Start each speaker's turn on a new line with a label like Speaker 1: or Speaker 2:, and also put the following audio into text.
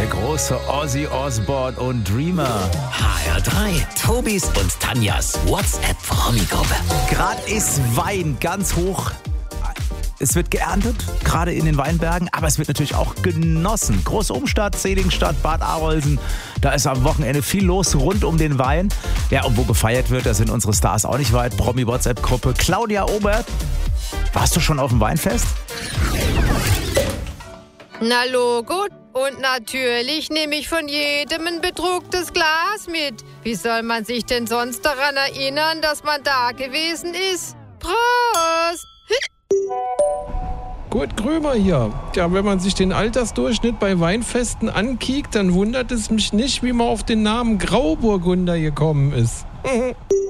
Speaker 1: der große Ozzy Osbourne und Dreamer.
Speaker 2: HR3, Tobis und Tanjas WhatsApp-Promi-Gruppe.
Speaker 1: Gerade ist Wein ganz hoch. Es wird geerntet, gerade in den Weinbergen, aber es wird natürlich auch genossen. Große Umstadt, Seligenstadt, Bad Arolsen, da ist am Wochenende viel los rund um den Wein. Ja, und wo gefeiert wird, da sind unsere Stars auch nicht weit. Promi-WhatsApp-Gruppe. Claudia Obert, warst du schon auf dem Weinfest?
Speaker 3: Na Logo, und natürlich nehme ich von jedem ein bedrucktes Glas mit. Wie soll man sich denn sonst daran erinnern, dass man da gewesen ist? Prost!
Speaker 4: Kurt Krömer hier. Ja, wenn man sich den Altersdurchschnitt bei Weinfesten ankiekt, dann wundert es mich nicht, wie man auf den Namen Grauburgunder gekommen ist.